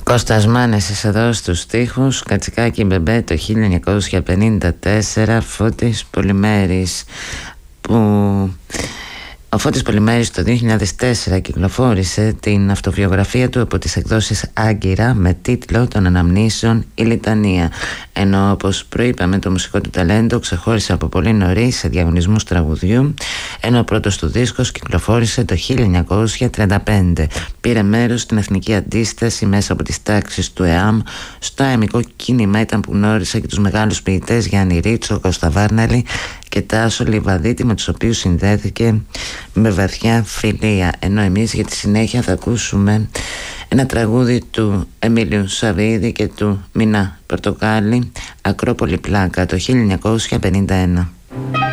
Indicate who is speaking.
Speaker 1: Κώστας Μάνεσης εδώ στους στίχους, Κατσικάκι Μπεμπέ το 1954, Φώτης Πολυμέρης, που ο Φώτης Πολυμέρης το 2004 κυκλοφόρησε την αυτοβιογραφία του από τις εκδόσεις Άγκυρα με τίτλο «Των Αναμνήσεων η Λιτανία», ενώ όπως προείπαμε το μουσικό του ταλέντο ξεχώρισε από πολύ νωρίς σε διαγωνισμούς τραγουδιού, ενώ ο πρώτος του δίσκος κυκλοφόρησε το 1935. Πήρε μέρος στην εθνική αντίσταση μέσα από τις τάξεις του ΕΑΜ. Στο αεμικό κίνημα ήταν που γνώρισε και τους μεγάλους ποιητές Γιάννη Ρίτσο, Κώστα Βάρναλη και Τάσο Λιβαδίτη, με τους οποίους συνδέθηκε με βαθιά φιλία. Ενώ εμείς για τη συνέχεια θα ακούσουμε ένα τραγούδι του Εμίλιου Σαββίδη και του Μινά Πορτοκάλι, Ακρόπολη Πλάκα το 1951.